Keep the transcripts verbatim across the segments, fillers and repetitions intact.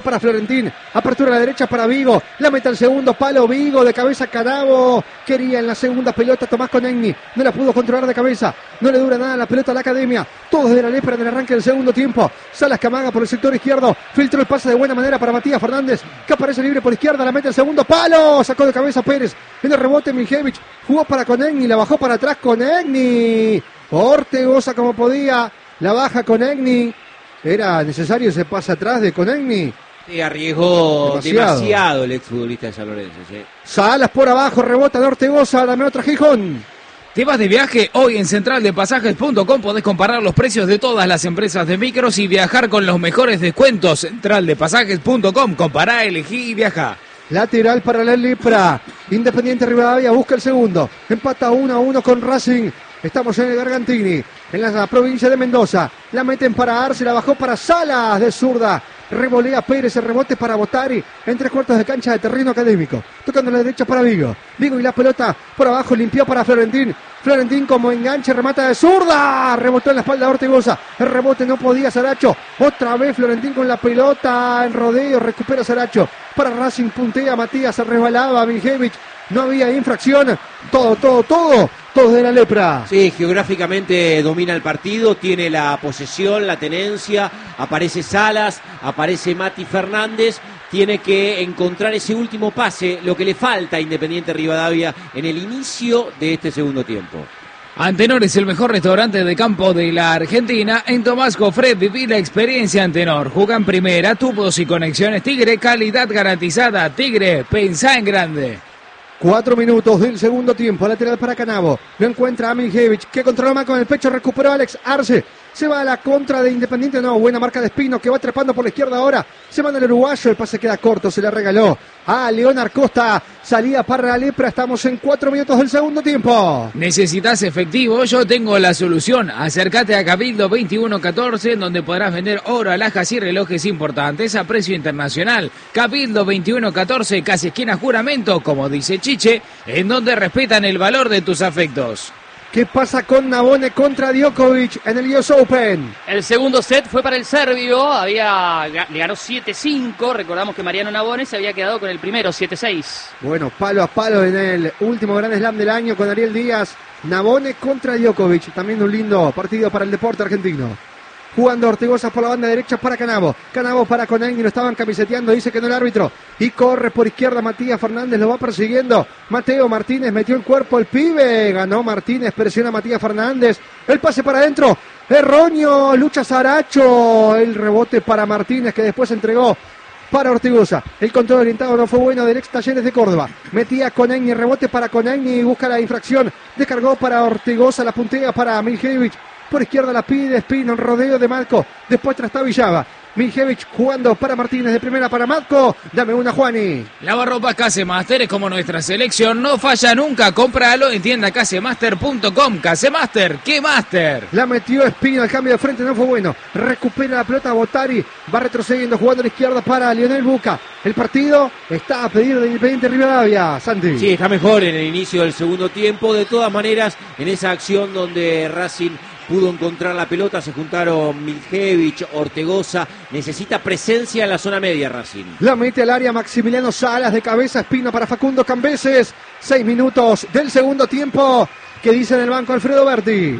para Florentín, apertura a la derecha para Vigo, la mete al segundo palo, Vigo de cabeza, Canavo, quería en la segunda pelota Tomás Conegni, no la pudo controlar de cabeza, no le dura nada la pelota a la Academia, todos de la lepra en el arranque del segundo tiempo, Salas Camaga por el sector izquierdo, filtró el pase de buena manera para Matías Fernández, que aparece libre por izquierda, la mete al segundo palo, sacó de cabeza Pérez, en el rebote Mijevich, jugó para Conegni, la bajó para atrás Conegni, Ortegoza como podía, la baja Conegni, era necesario ese pase atrás de Conegni. Sí, arriesgó demasiado, demasiado el exfutbolista de San Lorenzo. ¿Sí? Salas por abajo, rebota de Ortegoza, dame otra Gijón. ¿Te vas de viaje? Hoy en central de pasajes punto com podés comparar los precios de todas las empresas de micros y viajar con los mejores descuentos. central de pasajes punto com, compará, elegí y viajá. Lateral para la Lepra. Independiente Rivadavia busca el segundo. Empata uno a uno con Racing. Estamos en el Gargantini, en la provincia de Mendoza. La meten para Arce, la bajó para Salas de zurda. Revolea Pérez, el rebote para Botari. En tres cuartos de cancha de terreno académico. Tocando a la derecha para Vigo. Vigo y la pelota por abajo, limpió para Florentín. Florentín como enganche, remata de zurda. Rebotó en la espalda de Ortegoza. El rebote no podía Saracho. Otra vez Florentín con la pelota en rodeo. Recupera Saracho. Para Racing puntea Matías, se resbalaba Mijevich. No había infracción. Todo, todo, todo. Todo de la Lepra. Sí, geográficamente domina el partido, tiene la posesión, la tenencia, aparece Salas, aparece Mati Fernández, tiene que encontrar ese último pase, lo que le falta a Independiente Rivadavia en el inicio de este segundo tiempo. Antenor es el mejor restaurante de campo de la Argentina. En Tomás Gofret viví la experiencia Antenor. Juega en primera, tubos y conexiones Tigre, calidad garantizada. Tigre, pensá en grande. Cuatro minutos del segundo tiempo, lateral para Canavo, lo encuentra a Mijevich, que controla más con el pecho, recuperó a Alex Arce, se va a la contra de Independiente, no, buena marca de Espino, que va trepando por la izquierda ahora, se manda el uruguayo, el pase queda corto, se le regaló a Leonard Costa, salida para la Lepra, estamos en cuatro minutos del segundo tiempo. ¿Necesitas efectivo? Yo tengo la solución, acércate a Cabildo veintiuno catorce, donde podrás vender oro, alhajas y relojes importantes a precio internacional. Cabildo veintiuno catorce, casi esquina Juramento, como dice Chiche, en donde respetan el valor de tus afectos. ¿Qué pasa con Nabone contra Djokovic en el U S Open? El segundo set fue para el serbio, había, le ganó siete cinco, recordamos que Mariano Nabone se había quedado con el primero, siete seis. Bueno, palo a palo en el último Gran Slam del año con Ariel Díaz. Nabone contra Djokovic, también un lindo partido para el deporte argentino. Jugando Ortegoza por la banda derecha para Canavo. Canavo para Conegni, lo estaban camiseteando, dice que no el árbitro. Y corre por izquierda Matías Fernández, lo va persiguiendo. Mateo Martínez metió el cuerpo, el pibe. Ganó Martínez, presiona a Matías Fernández. El pase para adentro. Erróneo, lucha Saracho. El rebote para Martínez, que después entregó para Ortegoza. El control orientado no fue bueno del ex Talleres de Córdoba. Metía Conegni, rebote para Conegni, busca la infracción. Descargó para Ortegoza, la puntea para Mijevich. Por izquierda la pide Espino, rodeo de Marco. Después trastabillaba. Mijevich jugando para Martínez, de primera para Marco. Dame una, Juani. Lavarropas Casemaster es como nuestra selección. No falla nunca. Cómpralo en tienda casemaster punto com. Casemaster, ¿qué master? La metió Espino, el cambio de frente no fue bueno. Recupera la pelota Botari. Va retrocediendo, jugando a la izquierda para Lionel Buca. El partido está a pedir de Independiente Rivadavia. Santi. Sí, está mejor en el inicio del segundo tiempo. De todas maneras, en esa acción donde Racing pudo encontrar la pelota, se juntaron Mijevich, Ortegoza, necesita presencia en la zona media Racing. La mete al área Maximiliano Salas, de cabeza Espino para Facundo Cambeses. Seis minutos del segundo tiempo. ¿Qué dice en el banco Alfredo Berti?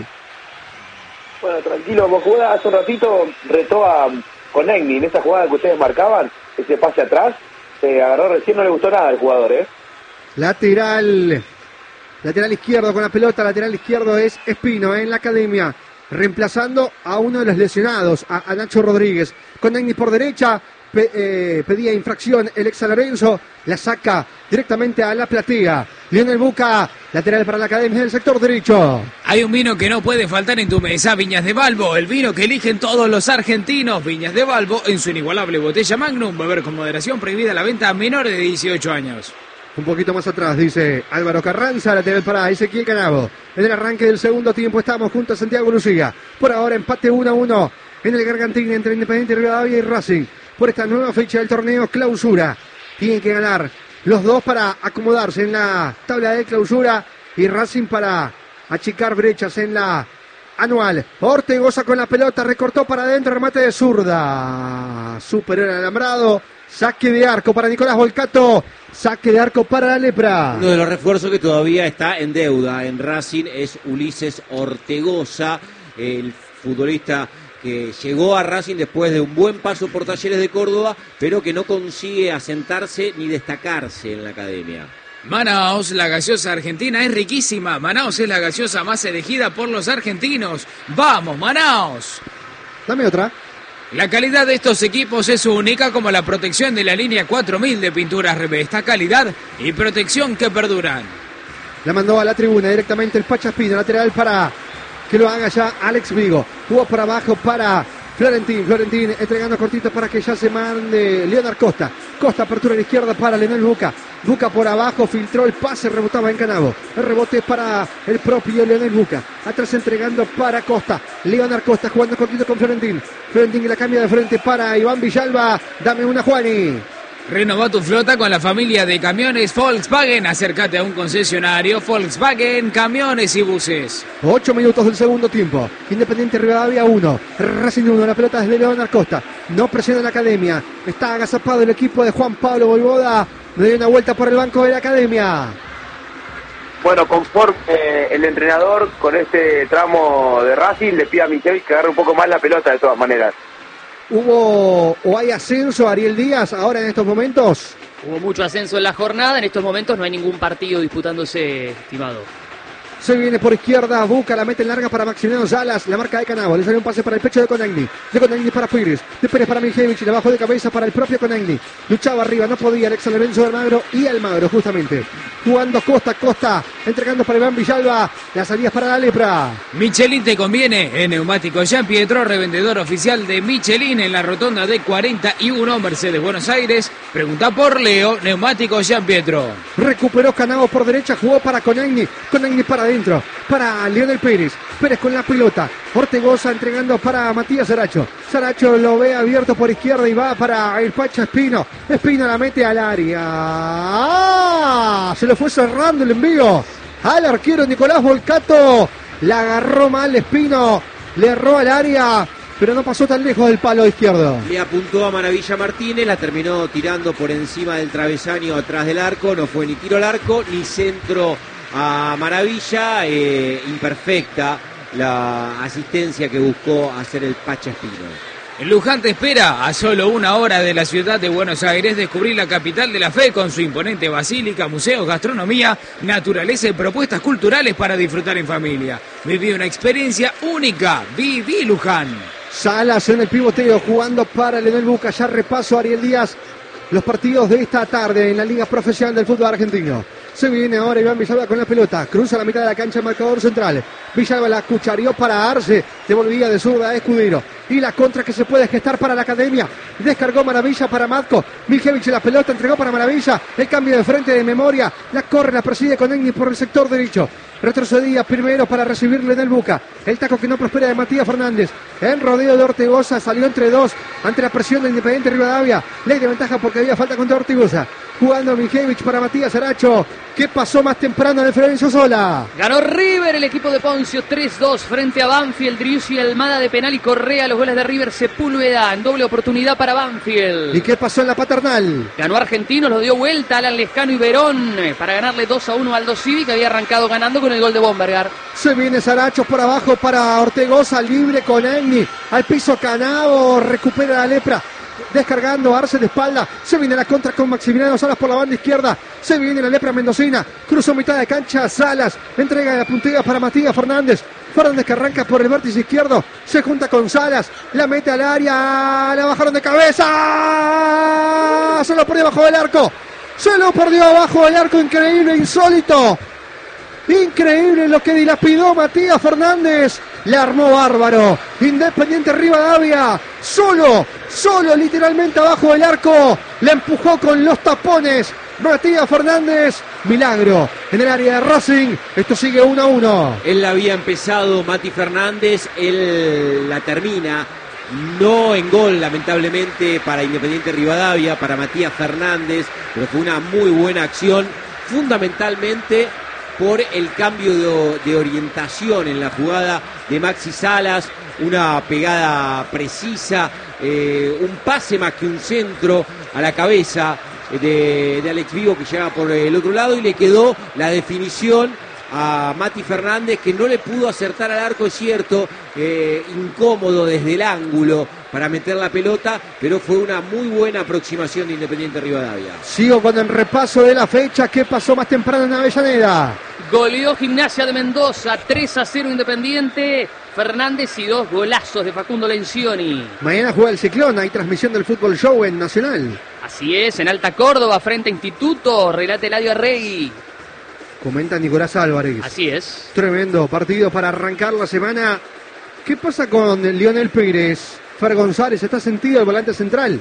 Bueno, tranquilo, Mojuda hace un ratito retó a Conegni en esa jugada que ustedes marcaban, ese pase atrás, se agarró recién, no le gustó nada al jugador, ¿eh? Lateral... Lateral izquierdo con la pelota, lateral izquierdo es Espino en la Academia, reemplazando a uno de los lesionados, a, a Nacho Rodríguez. Conegni por derecha, pe, eh, pedía infracción el ex San Lorenzo, la saca directamente a la platea. Lionel Buca, lateral para la Academia del sector derecho. Hay un vino que no puede faltar en tu mesa, Viñas de Balbo, el vino que eligen todos los argentinos. Viñas de Balbo en su inigualable botella Magnum, beber con moderación, prohibida la venta a menores de dieciocho años. Un poquito más atrás, dice Álvaro Carranza, lateral para Ezequiel Canavo. En el arranque del segundo tiempo estamos junto a Santiago Lucía. Por ahora empate uno a uno en el Gargantini entre Independiente Rivadavia y Racing. Por esta nueva fecha del torneo clausura. Tienen que ganar los dos para acomodarse en la tabla de clausura y Racing para achicar brechas en la anual. Ortegoza con la pelota, recortó para adentro, remate de zurda. Superior al alambrado. Saque de arco para Nicolás Volcato. Saque de arco para la Lepra. Uno de los refuerzos que todavía está en deuda en Racing es Ulises Ortegoza, el futbolista que llegó a Racing después de un buen paso por Talleres de Córdoba, pero que no consigue asentarse ni destacarse en la academia. Manaos, la gaseosa argentina es riquísima. Manaos es la gaseosa más elegida por los argentinos. ¡Vamos, Manaos! Dame otra. La calidad de estos equipos es única, como la protección de la línea cuatro mil de pinturas Revesta. Calidad y protección que perduran. La mandó a la tribuna directamente el Pachaspino, lateral para que lo haga ya Alex Vigo. Jugó por abajo para Florentín. Florentín entregando cortito para que ya se mande Leonard Costa. Costa, apertura a la izquierda para Leonel Buca. Buca por abajo, filtró el pase, rebotaba en Canabo. El rebote para el propio Leonel Buca. Atrás entregando para Costa. Leonard Costa jugando cortito con Florentín. Florentín la cambia de frente para Iván Villalba. Dame una, Juani. Renová tu flota con la familia de camiones Volkswagen. Acércate a un concesionario Volkswagen, camiones y buses. Ocho minutos del segundo tiempo. Independiente Rivadavia uno. Racing uno. La pelota es de Leonard Costa. No presiona la academia. Está agazapado el equipo de Juan Pablo Voivoda. Le dio una vuelta por el banco de la academia. Bueno, conforme eh, el entrenador con este tramo de Racing le pide a Michel que agarre un poco más la pelota de todas maneras. ¿Hubo o hay ascenso Ariel Díaz ahora en estos momentos? Hubo mucho ascenso en la jornada, en estos momentos no hay ningún partido disputándose, estimado. Se viene por izquierda, Buca, la mete en larga para Maximiliano Salas, la marca de Canabo, le sale un pase para el pecho de Conagni, de Conagni para Pires, de Pérez para Mijevich, le bajó de cabeza para el propio Conagni, luchaba arriba, no podía, Alex Albenzo de Almagro y Almagro justamente, jugando Costa, Costa, entregando para Iván Villalba, las salidas para la Lepra. Michelin te conviene, en Neumáticos Jean Pietro, revendedor oficial de Michelin en la rotonda de cuarenta y uno, Mercedes, Buenos Aires. Pregunta por Leo, Neumáticos Jean Pietro. Recuperó Canabo por derecha, jugó para Conagni, Conagni para adentro, para Leonel Pérez, Pérez con la pelota, Ortegoza entregando para Matías Saracho, Saracho lo ve abierto por izquierda y va para el Pacha Espino, Espino la mete al área, ¡ah! Se lo fue cerrando el envío al arquero Nicolás Volcato, la agarró mal Espino, le erró al área, pero no pasó tan lejos del palo izquierdo. Le apuntó a Maravilla Martínez, la terminó tirando por encima del travesaño atrás del arco, no fue ni tiro al arco ni centro a Maravilla, eh, imperfecta la asistencia que buscó hacer el Pacha Espino. El Luján te espera a solo una hora de la ciudad de Buenos Aires. Descubrir la capital de la fe con su imponente basílica, museos, gastronomía, naturaleza y propuestas culturales para disfrutar en familia. Viví una experiencia única. Viví Luján. Salas en el pivoteo jugando para Leonel Buca. Ya repaso Ariel Díaz los partidos de esta tarde en la Liga Profesional del Fútbol Argentino. Se viene ahora Iván Villalba con la pelota, cruza la mitad de la cancha el marcador central. Villalba la cuchareó para Arce, devolvía de zurda a Escudero. Y la contra que se puede gestar para la academia. Descargó Maravilla para Matko. Miljevich la pelota entregó para Maravilla. El cambio de frente de memoria. La corre, la persigue con Egni por el sector derecho. Retrocedía primero para recibirle en el Buca. El taco que no prospera de Matías Fernández. En rodeo de Ortegoza salió entre dos ante la presión de Independiente Rivadavia. Ley de ventaja porque había falta contra Ortegoza. Jugando Miljevich para Matías Aracho. ¿Qué pasó más temprano en el Florencio Sola? Ganó River, el equipo de Poncio, tres dos frente a Banfield. Driussi, Almada de penal y Correa. Los goles de River, Sepúlveda en doble oportunidad para Banfield. ¿Y qué pasó en la Paternal? Ganó Argentinos, lo dio vuelta Alan Lescano y Verón para ganarle dos a uno al Aldo Civi, que había arrancado ganando con el gol de Bombergar. Se viene Saracho por abajo para Ortegoza, libre con Egni. Al piso Canabo, recupera la Lepra. Descargando Arce de espalda, se viene la contra con Maximiliano Salas por la banda izquierda, se viene la Lepra mendocina, cruzó mitad de cancha Salas, entrega la puntilla para Matías Fernández, Fernández que arranca por el vértice izquierdo, se junta con Salas, la mete al área, la bajaron de cabeza, se lo perdió abajo del arco, se lo perdió abajo del arco, increíble, insólito. Increíble lo que dilapidó Matías Fernández. Le armó bárbaro. Independiente Rivadavia. Solo, solo literalmente abajo del arco. Le empujó con los tapones. Matías Fernández. Milagro en el área de Racing. Esto sigue uno a uno. Él la había empezado Mati Fernández. Él la termina. No en gol, lamentablemente, para Independiente Rivadavia, para Matías Fernández. Pero fue una muy buena acción. Fundamentalmente por el cambio de, de orientación en la jugada de Maxi Salas, una pegada precisa, eh, un pase más que un centro a la cabeza de, de Alex Vigo, que llegaba por el otro lado, y le quedó la definición a Mati Fernández, que no le pudo acertar al arco, es cierto, eh, incómodo desde el ángulo para meter la pelota, pero fue una muy buena aproximación de Independiente Rivadavia. Sigo con el repaso de la fecha. ¿Qué pasó más temprano en Avellaneda? Goleó Gimnasia de Mendoza, tres a cero Independiente. Fernández y dos golazos de Facundo Lencioni. Mañana juega el Ciclón, hay transmisión del Fútbol Show en Nacional. Así es, en Alta Córdoba, frente a Instituto, relata Eladio Arregui. Comenta Nicolás Álvarez. Así es. Tremendo partido para arrancar la semana. ¿Qué pasa con Lionel Pérez? Fer González, ¿está sentido el volante central?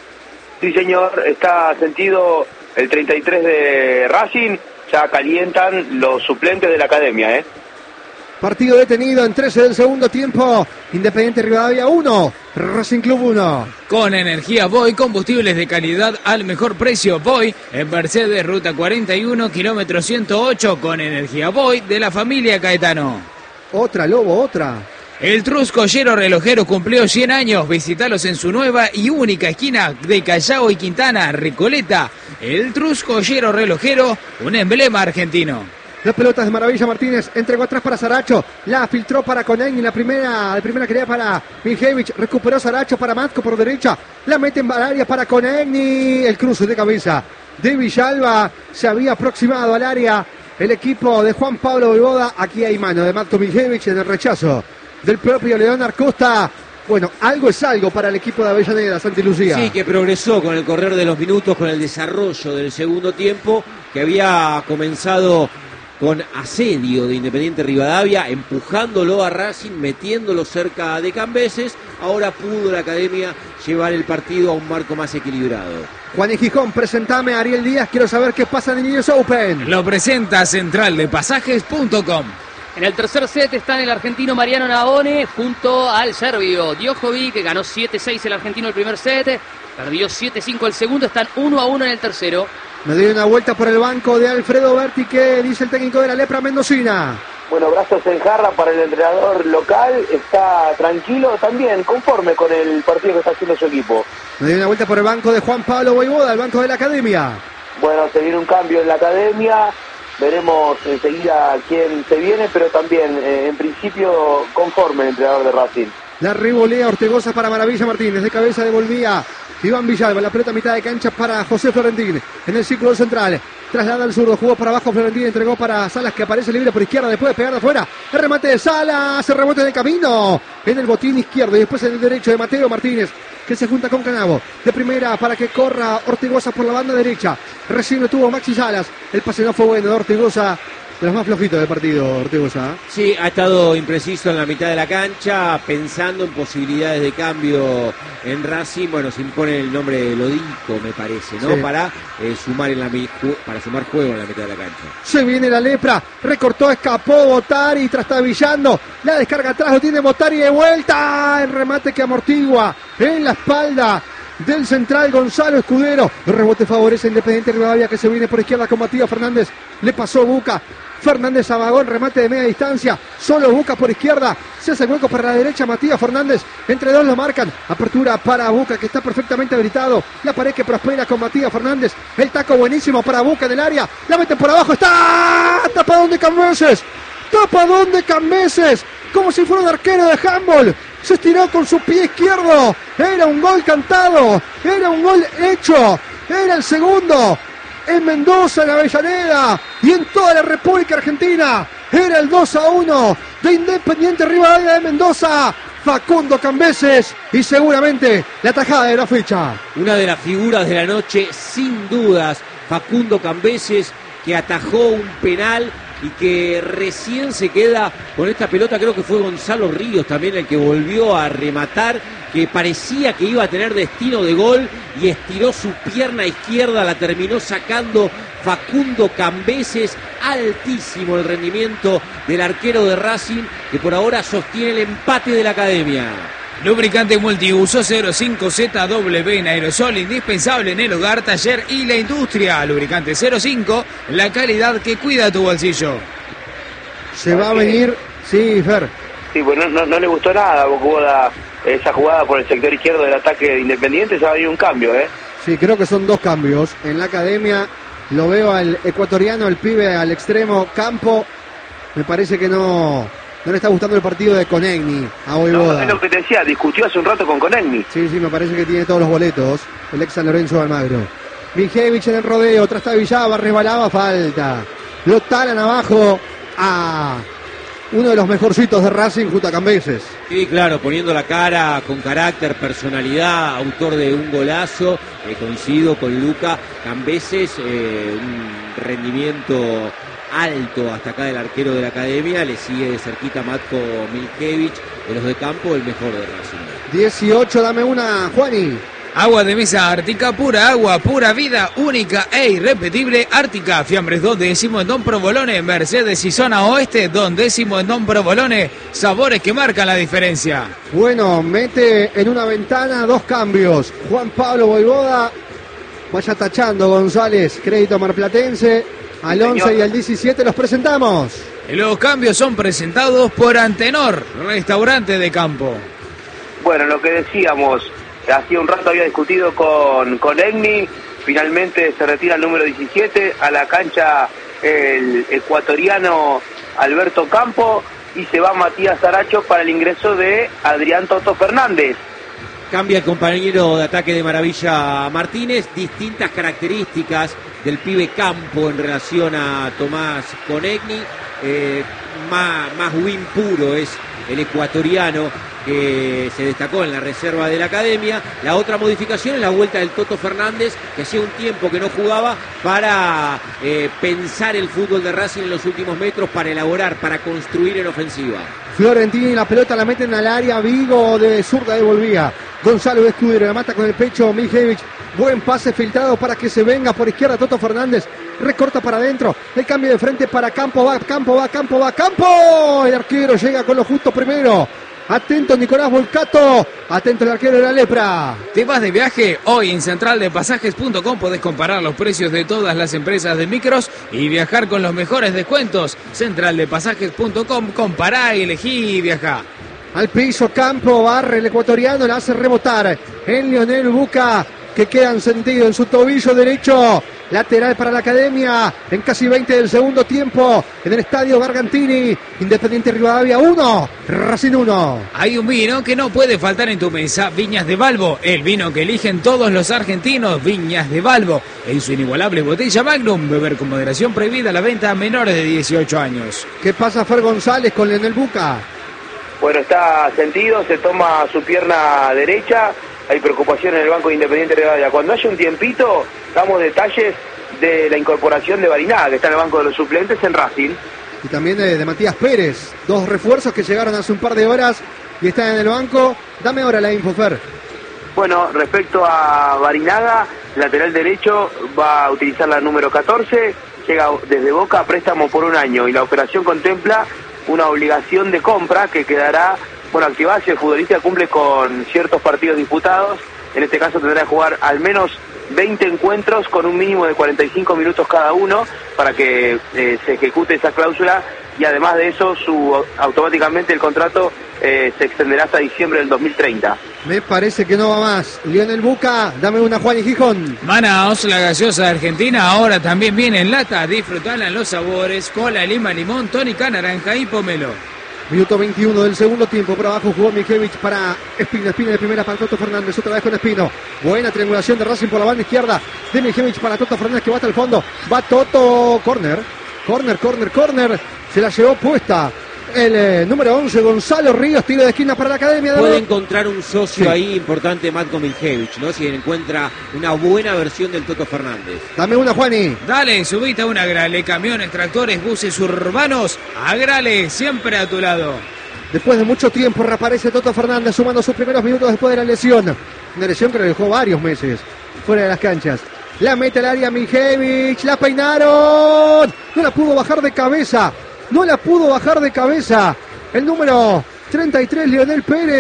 Sí, señor, está sentido el treinta y tres de Racing. Ya calientan los suplentes de la academia, ¿eh? Partido detenido en trece del segundo tiempo. Independiente Rivadavia uno, Racing Club uno. Con energía Voy, combustibles de calidad al mejor precio. Voy en Mercedes, ruta cuarenta y uno, kilómetro ciento ocho, con energía Voy de la familia Caetano. Otra, Lobo, otra. El Truscollero Relojero cumplió cien años. Visítalos en su nueva y única esquina de Callao y Quintana, Recoleta. El Truscollero Relojero, un emblema argentino. Las pelotas de Maravilla Martínez, entregó atrás para Saracho, la filtró para Conegni, la primera, la primera quería para Mijevich, recuperó Saracho para Matko por derecha, la mete en área para Conegni, el cruce de cabeza de Villalba, se había aproximado al área el equipo de Juan Pablo Voivoda. Aquí hay mano de Matko Mijevich en el rechazo del propio Leonard Costa. Bueno, algo es algo para el equipo de Avellaneda, Santi Lucía. Sí, que progresó con el correr de los minutos, con el desarrollo del segundo tiempo, que había comenzado con asedio de Independiente Rivadavia, empujándolo a Racing, metiéndolo cerca de Cambeses. Ahora pudo la academia llevar el partido a un marco más equilibrado. Juan y Gijón, presentame a Ariel Díaz, quiero saber qué pasa en el Niños Open. Lo presenta central de pasajes punto com. En el tercer set están el argentino Mariano Navone junto al serbio Djokovic, que ganó siete seis el argentino el primer set, perdió siete cinco el segundo, están uno a uno en el tercero. Me doy una vuelta por el banco de Alfredo Berti, que dice el técnico de la Lepra mendocina. Bueno, brazos en jarra para el entrenador local, está tranquilo también, conforme con el partido que está haciendo su equipo. Me doy una vuelta por el banco de Juan Pablo Voivoda, el banco de la academia. Bueno, se viene un cambio en la academia, veremos enseguida quién se viene, pero también, eh, en principio, conforme el entrenador de Racing. La revolea Ortegoza para Maravilla Martínez, de cabeza devolvía Iván Villalba, la pelota a mitad de cancha para José Florentín, en el círculo central, traslada al zurdo, jugó para abajo Florentín, entregó para Salas, que aparece libre por izquierda, después de pegar de afuera, el remate de Salas, el rebote en el camino, en el botín izquierdo, y después en el derecho de Mateo Martínez, que se junta con Canavo, de primera para que corra Ortegoza por la banda derecha, recién lo tuvo Maxi Salas, el pase no fue bueno de Ortegoza, de los más flojitos del partido, Ortegoza. Sí, ha estado impreciso en la mitad de la cancha, pensando en posibilidades de cambio en Racing. Bueno, se impone el nombre de Lodico, me parece, ¿no? Sí. Para eh, sumar en la para sumar juego en la mitad de la cancha. Se viene la Lepra, recortó, escapó Botari, trastabillando, la descarga atrás, lo tiene Botari de vuelta, el remate que amortigua en la espalda del central Gonzalo Escudero. El rebote favorece a Independiente Rivadavia, que se viene por izquierda con Matías Fernández, le pasó Buca. Fernández amagó, remate de media distancia, solo Buca por izquierda, se hace hueco para la derecha, Matías Fernández, entre dos lo marcan, apertura para Buca, que está perfectamente habilitado, la pared que prospera con Matías Fernández, el taco buenísimo para Buca en el área, la meten por abajo, está tapadón de Cambeses, tapadón de Cambeses, como si fuera un arquero de handball, se estiró con su pie izquierdo, era un gol cantado, era un gol hecho, era el segundo, en Mendoza, en Avellaneda y en toda la República Argentina. Era el dos a uno de Independiente Rivadavia de Mendoza. Facundo Cambeses y seguramente la tajada de la fecha. Una de las figuras de la noche, sin dudas, Facundo Cambeses, que atajó un penal y que recién se queda con esta pelota. Creo que fue Gonzalo Ríos también el que volvió a rematar, que parecía que iba a tener destino de gol y estiró su pierna izquierda, la terminó sacando Facundo Cambeses. Altísimo el rendimiento del arquero de Racing, que por ahora sostiene el empate de la academia. Lubricante multiuso cero cinco Z W en aerosol, indispensable en el hogar, taller y la industria. Lubricante cero cinco, la calidad que cuida tu bolsillo. Se va a venir, sí, Fer. Sí, pues no, no, no le gustó nada a Bocaboda esa jugada por el sector izquierdo del ataque de Independiente, se va a venir un cambio, ¿eh? Sí, creo que son dos cambios. En la academia lo veo al ecuatoriano, el pibe al extremo, Campo. Me parece que no, no le está gustando el partido de Conegni a Voivoda. No, es lo que te decía, discutió hace un rato con Conegni. Sí, sí, me parece que tiene todos los boletos el ex San Lorenzo de Almagro. Mijevich en el rodeo, trastabillaba, resbalaba, falta. Lo talan abajo a uno de los mejorcitos de Racing junto a Cambeses. Sí, claro, poniendo la cara con carácter, personalidad, autor de un golazo, eh, coincido con Luca Cambeses, eh, un rendimiento alto hasta acá del arquero de la academia, le sigue de cerquita Matko Miljevich, de los de campo, el mejor de Racing. dieciocho, dame una, Juani. Agua de mesa Ártica, pura agua, pura vida, única e irrepetible. Ártica, Fiambres dos décimo en Don Provolone, Mercedes y zona oeste, Don décimo en Don Provolone. Sabores que marcan la diferencia. Bueno, mete en una ventana dos cambios. Juan Pablo Voivoda, vaya tachando González, crédito marplatense. Al once y al diecisiete los presentamos. Los cambios son presentados por Antenor, restaurante de campo. Bueno, lo que decíamos, hacía un rato había discutido con, con Egni, finalmente se retira el número diecisiete, a la cancha el ecuatoriano Alberto Campo y se va Matías Aracho para el ingreso de Adrián Toto Fernández. Cambia el compañero de ataque de Maravilla Martínez, distintas características del pibe Campo en relación a Tomás Conegni, eh, más, más win puro es el ecuatoriano que se destacó en la reserva de la academia. La otra modificación es la vuelta del Toto Fernández, que hacía un tiempo que no jugaba, para eh, pensar el fútbol de Racing en los últimos metros, para elaborar, para construir en ofensiva. Fiorentini, la pelota la meten al área, Vigo de zurda devolvía. Gonzalo Escudero la mata con el pecho, Miljevich, buen pase filtrado para que se venga por izquierda Toto Fernández, recorta para adentro, el cambio de frente para Campo, va, Campo, va, Campo, va, Campo, el arquero llega con lo justo primero. Atento Nicolás Volcato, atento el arquero de la Lepra. ¿Te vas de viaje? Hoy en central de pasajes punto com podés comparar los precios de todas las empresas de micros y viajar con los mejores descuentos. central de pasajes punto com, compará, elegí y viajá. Al piso Campo, barre el ecuatoriano, la hace rebotar en Lionel Buca, que quedan sentido en su tobillo derecho. Lateral para la academia en casi veinte del segundo tiempo en el estadio Gargantini. Independiente Rivadavia uno, Racing uno. Hay un vino que no puede faltar en tu mesa, Viñas de Balbo, el vino que eligen todos los argentinos. Viñas de Balbo, en su inigualable botella Magnum. Beber con moderación, prohibida la venta a menores de dieciocho años. ¿Qué pasa Fer González con Lionel Buca? Bueno, está sentido, se toma su pierna derecha. Hay preocupación en el banco de Independiente Rivadavia. Cuando haya un tiempito, damos detalles de la incorporación de Barinaga, que está en el banco de los suplentes en Racing. Y también de, de Matías Pérez, dos refuerzos que llegaron hace un par de horas y están en el banco. Dame ahora la info, Fer. Bueno, respecto a Barinaga, lateral derecho va a utilizar la número catorce, llega desde Boca a préstamo por un año y la operación contempla una obligación de compra que quedará, bueno, activada si el futbolista cumple con ciertos partidos disputados. En este caso tendrá que jugar al menos veinte encuentros con un mínimo de cuarenta y cinco minutos cada uno para que eh, se ejecute esa cláusula, y además de eso su automáticamente el contrato eh, se extenderá hasta diciembre del dos mil treinta. Me parece que no va más. Lionel Buca, dame una Juan y Gijón. Manaos, la gaseosa argentina, ahora también viene en lata. Disfrutala en los sabores: cola, lima, limón, tónica, naranja y pomelo. Minuto veintiuno del segundo tiempo, por abajo jugó Miljevich para Espino, Espino de primera para Toto Fernández, otra vez con Espino. Buena triangulación de Racing por la banda izquierda de Miljevich para Toto Fernández, que va hasta el fondo. Va Toto, corner, corner, corner, corner. Se la llevó puesta el eh, número once, Gonzalo Ríos, tiro de esquina para la academia. Puede encontrar un socio Sí. ahí importante, Matko Miljevich, ¿no? Si encuentra una buena versión del Toto Fernández. Dame una, Juani. Dale, subite a un Agrale, camiones, tractores, buses urbanos. Agrale, siempre a tu lado. Después de mucho tiempo reaparece Toto Fernández sumando sus primeros minutos después de la lesión. Una lesión que le dejó varios meses fuera de las canchas. La mete al área Miljevich, la peinaron. No la pudo bajar de cabeza. No la pudo bajar de cabeza. El número treinta y tres, Lionel Pérez.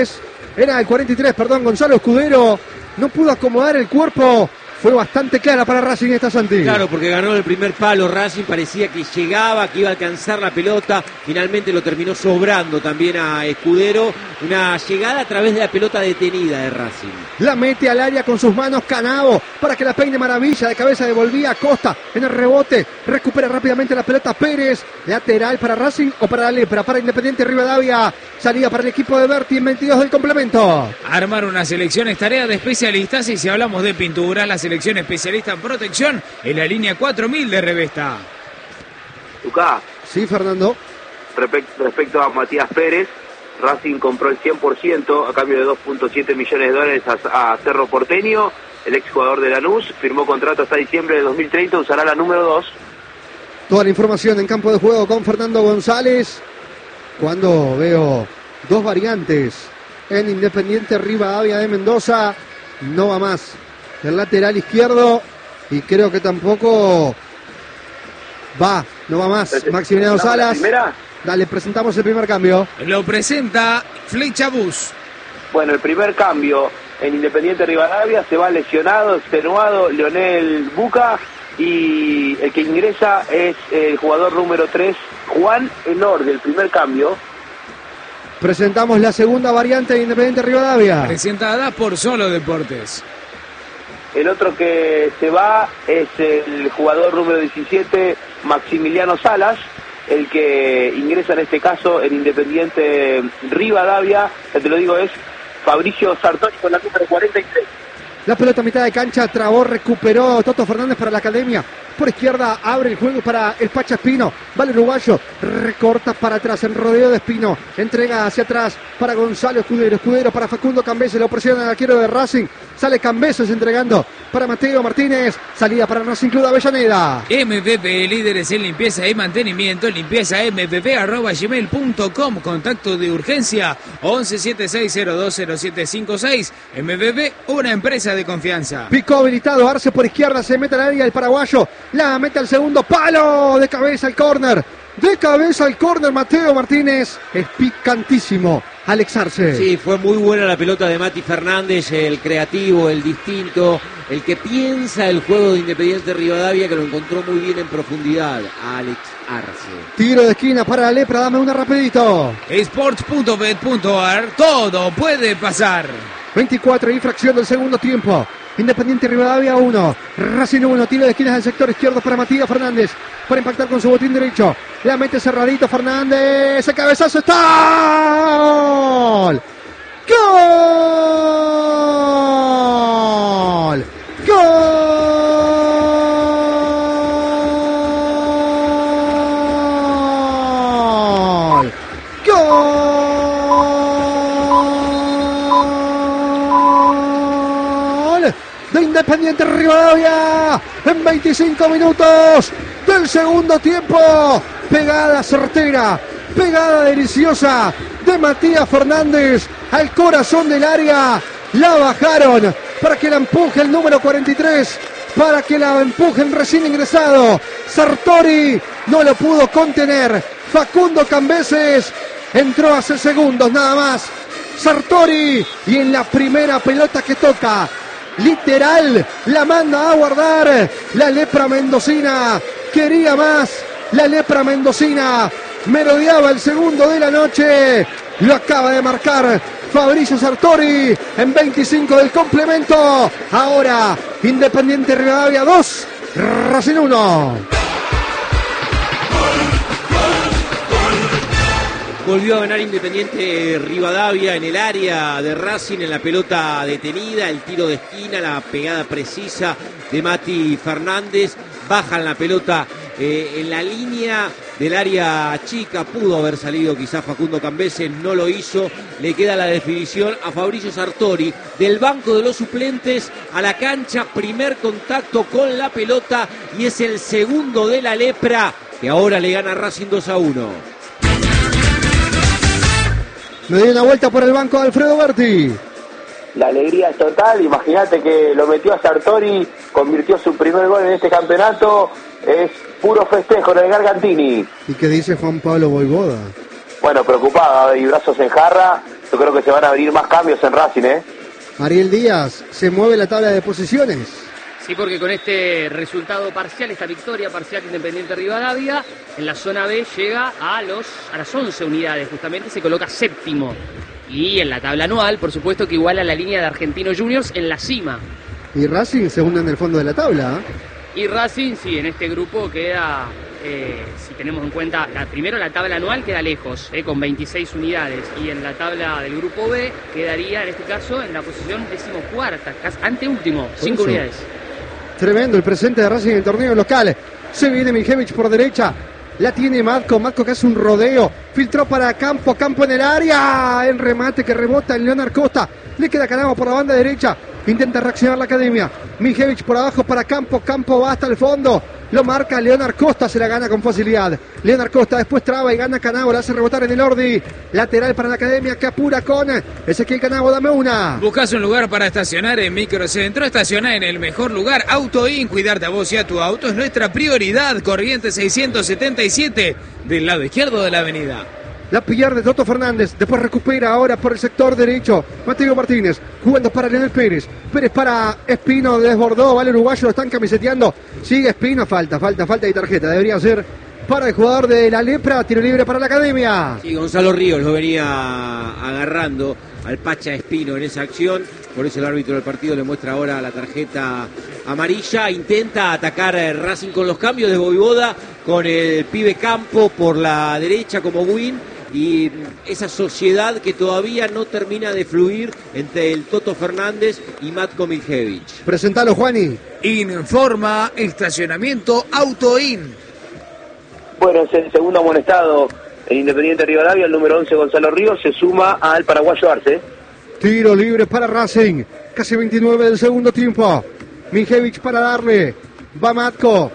era el cuarenta y tres, perdón, Gonzalo Escudero. No pudo acomodar el cuerpo. Fue bastante clara para Racing esta, Santi. Claro, porque ganó el primer palo Racing, parecía que llegaba, que iba a alcanzar la pelota, finalmente lo terminó sobrando también a Escudero, una llegada a través de la pelota detenida de Racing. La mete al área con sus manos Canavo, para que la peine maravilla, de cabeza devolvía a Costa, en el rebote, recupera rápidamente la pelota Pérez, lateral para Racing o para la Lepra, para Independiente Rivadavia, salida para el equipo de Berti en veintidós del complemento. Armar una selección es tarea de especialistas y si hablamos de pintura, la selección especialista en protección en la línea cuatro mil de Revesta. Lucas, Sí, Fernando. respecto, respecto a Matías Pérez, Racing compró el cien por ciento a cambio de dos punto siete millones de dólares a, a Cerro Porteño. El exjugador de Lanús firmó contrato hasta diciembre de dos mil treinta, usará la número dos. Toda la información en campo de juego con Fernando González. Cuando veo dos variantes en Independiente Rivadavia de Mendoza, no va más el lateral izquierdo y creo que tampoco va, no va más Maximiliano Salas. ¿Primera? Dale, presentamos el primer cambio. Lo presenta Flecha Bus. Bueno, el primer cambio en Independiente Rivadavia, se va lesionado, extenuado Leonel Buca, y el que ingresa es el jugador número tres, Juan Elorde, el primer cambio. Presentamos la segunda variante de Independiente Rivadavia. Presentada por Solo Deportes. El otro que se va es el jugador número diecisiete, Maximiliano Salas. El que ingresa en este caso en Independiente Rivadavia, ya te lo digo, es Fabricio Sartori con la número cuarenta y tres. La pelota a mitad de cancha, trabó, recuperó Toto Fernández para la Academia. Por izquierda abre el juego para el Pacha Espino. Va el uruguayo, recorta para atrás en rodeo de Espino. Entrega hacia atrás para Gonzalo Escudero. Escudero para Facundo Cambeses, lo presiona el arquero de Racing. Sale Cambeses entregando para Mateo Martínez. Salida para Racing Club de Avellaneda. M P P, líderes en limpieza y mantenimiento. Limpieza m p p arroba gmail punto com. Contacto de urgencia once setenta y seis cero dos cero siete cinco seis. M P P, una empresa de confianza. Picó habilitado, Arce por izquierda, se mete al área el paraguayo. La mete al segundo palo, de cabeza al córner. De cabeza al córner Mateo Martínez. Es picantísimo Alex Arce. Sí, fue muy buena la pelota de Mati Fernández, el creativo, el distinto, el que piensa el juego de Independiente Rivadavia, que lo encontró muy bien en profundidad, Alex Arce. Tiro de esquina para la Lepra, dame una rapidito. Sports punto bet punto a r, todo puede pasar. veinticuatro y fracción del segundo tiempo. Independiente Rivadavia uno, Racing uno, tiro de esquinas del sector izquierdo para Matías Fernández, para impactar con su botín derecho, la mete cerradito Fernández, ese cabezazo está, ¡gol! ¡Gol! ¡Gol! ¡Gol! De Independiente Rivadavia en veinticinco minutos del segundo tiempo. Pegada certera, pegada deliciosa de Matías Fernández al corazón del área. La bajaron para que la empuje el número cuarenta y tres, para que la empuje el recién ingresado Sartori. No lo pudo contener Facundo Cambeses, entró hace segundos nada más Sartori, y en la primera pelota que toca, literal, la manda a guardar la Lepra mendocina. Quería más la Lepra mendocina. Merodeaba el segundo de la noche. Lo acaba de marcar Fabricio Sartori en veinticinco del complemento. Ahora Independiente Rivadavia dos, Racing uno. Volvió a ganar Independiente Rivadavia en el área de Racing, en la pelota detenida, el tiro de esquina, la pegada precisa de Mati Fernández. Bajan la pelota eh, en la línea del área chica. Pudo haber salido quizás Facundo Cambeses, no lo hizo. Le queda la definición a Fabricio Sartori. Del banco de los suplentes a la cancha, primer contacto con la pelota y es el segundo de la Lepra, que ahora le gana a Racing dos a uno. Me dio una vuelta por el banco de Alfredo Berti. La alegría es total, imagínate que lo metió a Sartori, convirtió su primer gol en este campeonato, es puro festejo en el Gargantini. ¿Y qué dice Juan Pablo Voivoda? Bueno, preocupado y brazos en jarra, yo creo que se van a venir más cambios en Racing, ¿eh? Ariel Díaz, se mueve la tabla de posiciones. Sí, porque con este resultado parcial, esta victoria parcial Independiente Rivadavia, en la zona B llega a, los, a las once unidades, justamente se coloca séptimo. Y en la tabla anual, por supuesto que iguala la línea de Argentinos Juniors en la cima. Y Racing segundo en el fondo de la tabla. Y Racing, sí, en este grupo queda, eh, si tenemos en cuenta, la, primero la tabla anual queda lejos, eh, con veintiséis unidades. Y en la tabla del grupo B quedaría, en este caso, en la posición decimocuarta, anteúltimo, cinco unidades. Tremendo el presente de Racing en el torneo local. Se viene Mijevich por derecha. La tiene Matko, Matko que hace un rodeo, filtró para Campo, Campo en el área, el remate que rebota en Leonard Costa, le queda Canavo por la banda derecha, intenta reaccionar la academia, Mijevich por abajo para Campo, Campo va hasta el fondo, lo marca Leonard Costa, se la gana con facilidad, Leonard Costa después traba y gana Canavo, la hace rebotar en el Ordi, lateral para la academia que apura con Ezequiel Canavo, dame una. Buscas un lugar para estacionar en Microcentro, estaciona en el mejor lugar, AutoIn, cuidarte a vos y a tu auto es nuestra prioridad, Corrientes seiscientos setenta y siete, del lado izquierdo de la avenida. La pierde Toto Fernández, después recupera ahora por el sector derecho Mateo Martínez, jugando para Leonel Pérez, Pérez para Espino, desbordó, vale uruguayo, lo están camiseteando, sigue Espino, falta, falta, falta de tarjeta, debería ser para el jugador de la Lepra, tiro libre para la academia. Sí, Gonzalo Ríos lo venía agarrando al Pacha Espino en esa acción, por eso el árbitro del partido le muestra ahora la tarjeta amarilla, intenta atacar Racing con los cambios de Voivoda, con el pibe Campo por la derecha como win, y esa sociedad que todavía no termina de fluir entre el Toto Fernández y Matko Mijevich. Presentalo, Juani. Informa estacionamiento AutoIn. Bueno, es el segundo amonestado en Independiente Rivadavia, el número once Gonzalo Ríos se suma al paraguayo Arce. Tiro libre para Racing, casi veintinueve del segundo tiempo. Mijevich para darle, va Matko,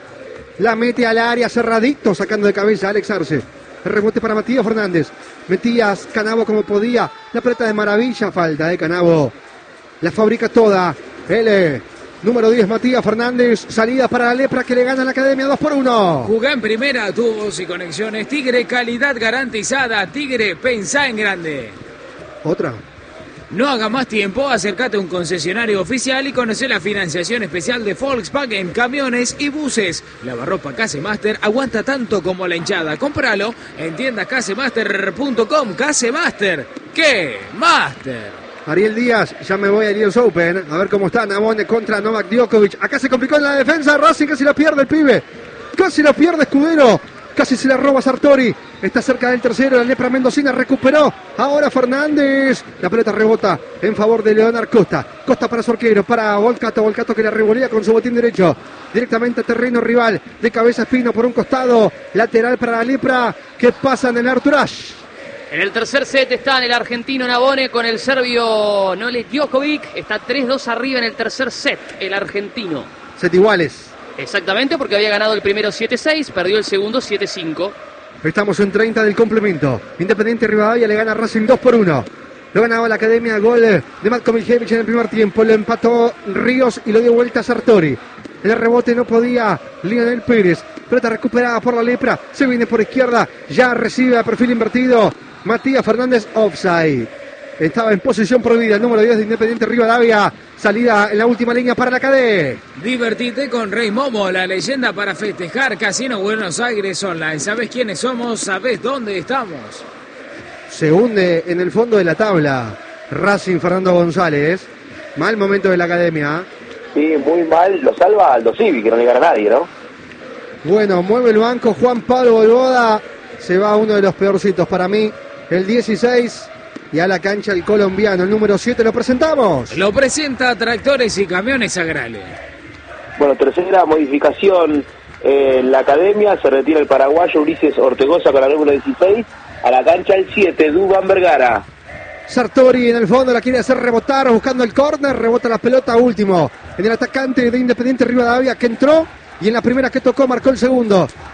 la mete al área cerradito, sacando de cabeza a Alex Arce. El rebote para Matías Fernández, Metías Canavo como podía, la pelota de maravilla, falta de Canavo, la fabrica toda, L, número diez Matías Fernández, salida para la Lepra que le gana a la academia dos por uno. Jugá en primera, tubos y conexiones, Tigre, calidad garantizada, Tigre, pensá en grande. Otra. No haga más tiempo, acércate a un concesionario oficial y conoce la financiación especial de Volkswagen, camiones y buses. Lavarropa Casemaster aguanta tanto como la hinchada. Cómpralo en tiendas casemaster punto com. Casemaster, ¿qué? Master. Ariel Díaz, ya me voy al U S Open, a ver cómo está Nabone contra Novak Djokovic. Acá se complicó en la defensa, Racing casi la pierde el pibe. Casi la pierde Escudero. Casi se la roba Sartori. Está cerca del tercero. La Lepra Mendocina recuperó. Ahora Fernández. La pelota rebota en favor de Leonard Costa. Costa para su arquero. Para Volcato. Volcato que la revolea con su botín derecho. Directamente a terreno rival. De cabeza Espino por un costado. Lateral para la Lepra. Que pasan en Arturash. En el tercer set está el argentino Nabone con el serbio Nole Djokovic. Está tres dos arriba en el tercer set. El argentino. Set iguales. Exactamente, porque había ganado el primero siete seis, perdió el segundo siete cinco. Estamos en treinta del complemento. Independiente Rivadavia le gana a Racing dos por uno. Lo ganaba la academia, gol de Matko Mijevich en el primer tiempo. Lo empató Ríos y lo dio vuelta a Sartori. En el rebote no podía Leonel Pérez. Pelota recuperada por la Lepra. Se viene por izquierda. Ya recibe a perfil invertido Matías Fernández, offside. Estaba en posición prohibida el número diez de Independiente Rivadavia. Salida en la última línea para la cadena. Divertite con Rey Momo, la leyenda para festejar. Casino Buenos Aires Online. ¿Sabés quiénes somos? ¿Sabés dónde estamos? Se hunde en el fondo de la tabla Racing, Fernando González. Mal momento de la academia. Sí, muy mal. Lo salva Aldo Civi, que no le gana a nadie, ¿no? Bueno, mueve el banco Juan Pablo Voivoda. Se va uno de los peorcitos para mí. El dieciséis. Y a la cancha el colombiano, el número siete, lo presentamos. Lo presenta Tractores y Camiones Agrales. Bueno, tercera modificación en la academia. Se retira el paraguayo Ulises Ortegoza con la número dieciséis. A la cancha el siete, Dubán Vergara. Sartori en el fondo la quiere hacer rebotar, buscando el córner, rebota la pelota último. En el atacante de Independiente Rivadavia que entró y en la primera que tocó marcó el segundo.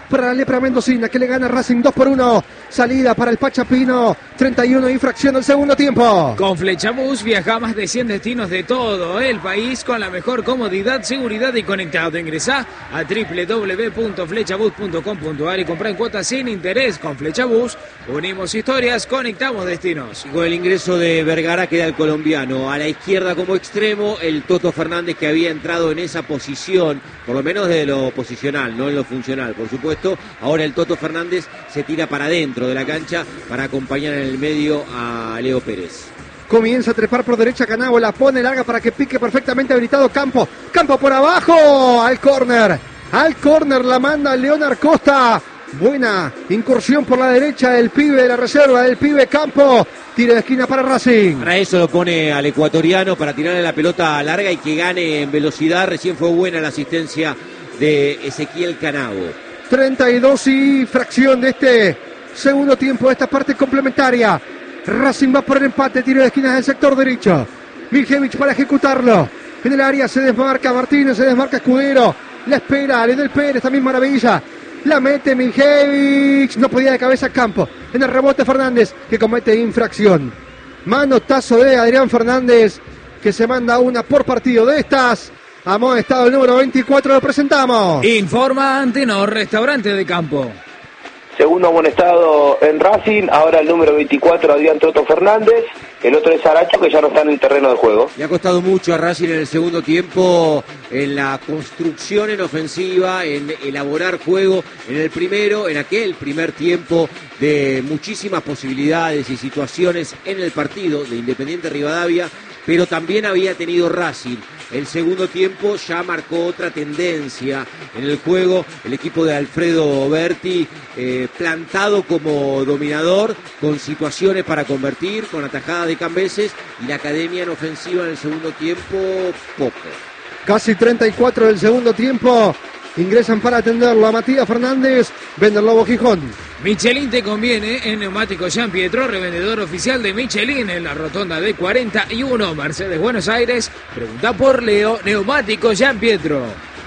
para la lepra mendocina que le gana Racing dos por uno. Salida para el Pachapino, treinta y uno infracción del segundo tiempo. Con Flechabús viaja a más de cien destinos de todo el país con la mejor comodidad, seguridad y conectado. Ingresá a doble u doble u doble u punto flechabús punto com punto a r y comprá en cuotas sin interés. Con Flechabús unimos historias, conectamos destinos. Con el ingreso de Vergara queda el colombiano. A la izquierda como extremo, el Toto Fernández, que había entrado en esa posición, por lo menos de lo posicional, no en lo funcional, por supuesto. Ahora el Toto Fernández se tira para adentro de la cancha para acompañar en el medio a Leo Pérez. Comienza a trepar por derecha Canavo, la pone larga para que pique perfectamente habilitado Campo. Campo por abajo, al córner. Al córner la manda Leonard Costa. Buena incursión por la derecha del pibe de la reserva, del pibe Campo. Tiro de esquina para Racing. Para eso lo pone al ecuatoriano, para tirarle la pelota larga y que gane en velocidad. Recién fue buena la asistencia de Ezequiel Canavo. treinta y dos y fracción de este segundo tiempo, de esta parte complementaria. Racing va por el empate, tiro de esquina del sector derecho. Miljevich para ejecutarlo. En el área se desmarca Martínez, se desmarca Escudero. La espera Leonel Pérez, también maravilla. La mete Miljevich, no podía de cabeza Campo. En el rebote Fernández, que comete infracción. Manotazo de Adrián Fernández, que se manda una por partido de estas. Amonestado el número veinticuatro, lo presentamos. Informa Antenor, restaurante de campo. Segundo amonestado en Racing, ahora el número veinticuatro, Adrián Toto Fernández. El otro es Aracho, que ya no está en el terreno de juego. Le ha costado mucho a Racing en el segundo tiempo en la construcción en ofensiva, en elaborar juego en el primero, en aquel primer tiempo de muchísimas posibilidades y situaciones en el partido de Independiente Rivadavia, pero también había tenido Racing. El segundo tiempo ya marcó otra tendencia en el juego. El equipo de Alfredo Berti eh, plantado como dominador, con situaciones para convertir, con atajadas de Cambeses, y la academia en ofensiva en el segundo tiempo, poco. Casi treinta y cuatro del segundo tiempo. Ingresan para atenderlo a Matías Fernández, Vender Lobo Gijón. Michelin te conviene en Neumáticos Jean Pietro, revendedor oficial de Michelin en la rotonda de cuarenta y uno, Mercedes Buenos Aires. Pregunta por Leo, Neumáticos Jean Pietro.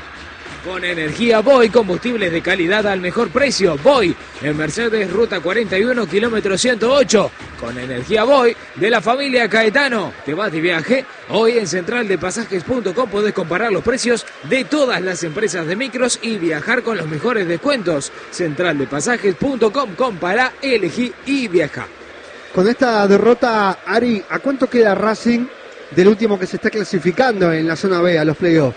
Con energía Boy, combustibles de calidad al mejor precio. Boy, en Mercedes, ruta cuarenta y uno, kilómetro ciento ocho. Con energía Boy, de la familia Caetano. ¿Te vas de viaje? Hoy en central de pasajes punto com podés comparar los precios de todas las empresas de micros y viajar con los mejores descuentos. central de pasajes punto com, compara, elegí y viaja. Con esta derrota, Ari, ¿a cuánto queda Racing del último que se está clasificando en la zona B a los playoffs?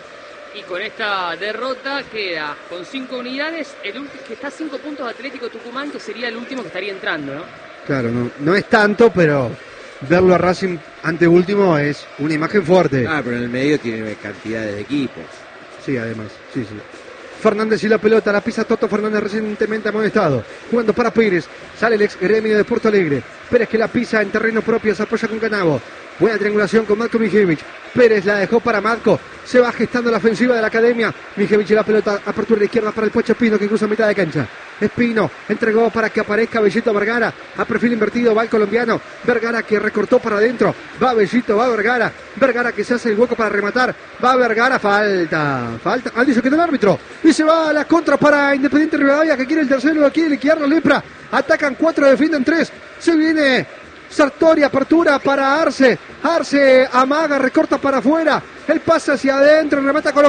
Y con esta derrota queda con cinco unidades, el último que está a cinco puntos Atlético Tucumán, que sería el último que estaría entrando, ¿no? Claro, no, no es tanto, pero verlo a Racing ante último es una imagen fuerte. Ah, pero en el medio tiene cantidades de equipos. Sí, además, sí, sí. Fernández y la pelota, la pisa Toto Fernández, recientemente amonestado. Jugando para Pérez, sale el ex gremio de Porto Alegre. Pérez que la pisa en terreno propio, se apoya con Canavo. Buena triangulación con Matko Miljevich. Pérez la dejó para Matko. Se va gestando la ofensiva de la academia. Miljevich y la pelota, apertura de izquierda para el Pocho Espino, que cruza mitad de cancha. Espino entregó para que aparezca Bellito Vergara. A perfil invertido va el colombiano. Vergara que recortó para adentro. Va Bellito, va Vergara. Vergara que se hace el hueco para rematar. Va Vergara, falta. Falta. Ah, dice que no el árbitro. Y se va a la contra para Independiente Rivadavia, que quiere el tercero, quiere liquidar la lepra. Atacan cuatro, defienden tres. Se viene Sartori, apertura para Arce. Arce amaga, recorta para afuera. El pase hacia adentro, remata a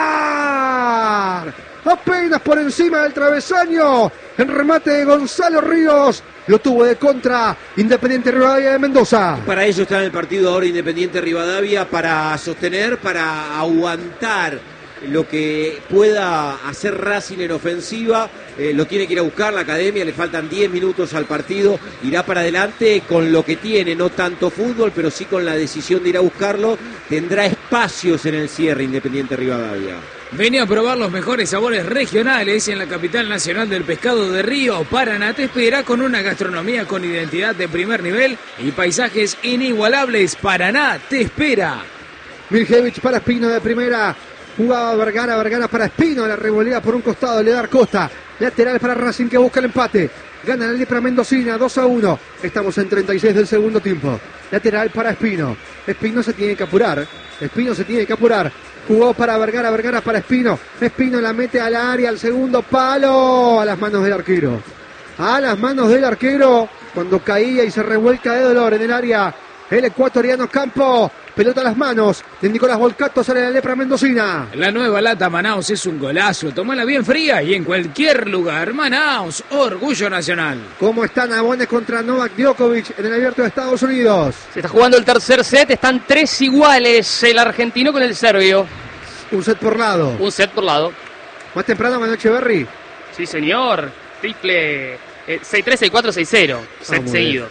colocar. Apenas por encima del travesaño. El remate de Gonzalo Ríos. Lo tuvo de contra Independiente Rivadavia de Mendoza. Para ello está en el partido ahora Independiente Rivadavia, para sostener, para aguantar lo que pueda hacer Racing en ofensiva. Eh, lo tiene que ir a buscar la academia, le faltan diez minutos al partido, irá para adelante con lo que tiene, no tanto fútbol, pero sí con la decisión de ir a buscarlo. Tendrá espacios en el cierre Independiente Rivadavia. Vení a probar los mejores sabores regionales en la capital nacional del pescado de Río. Paraná te espera con una gastronomía con identidad de primer nivel y paisajes inigualables. Paraná te espera. Miljevich para Espino de primera. Jugaba Vergara, Vergara para Espino, la revolea por un costado, le da Costa. Lateral para Racing, que busca el empate. Gana la lepra mendocina, dos a uno. Estamos en treinta y seis del segundo tiempo. Lateral para Espino. Espino se tiene que apurar. Espino se tiene que apurar. Jugó para Vergara, Vergara para Espino. Espino la mete al área, al segundo palo. A las manos del arquero. A las manos del arquero. Cuando caía y se revuelca de dolor en el área. El ecuatoriano Campo. Pelota a las manos de Nicolás Volcato, sale la lepra mendocina. La nueva lata Manaus es un golazo. Tomala bien fría y en cualquier lugar. Manaus, orgullo nacional. ¿Cómo está Nabone contra Novak Djokovic en el Abierto de Estados Unidos? Se está jugando el tercer set. Están tres iguales el argentino con el serbio. Un set por lado. Un set por lado. Más temprano, Manu Echeverry. Sí, señor. Triple eh, seis tres, seis cuatro, seis cero. Set Ah, seguidos.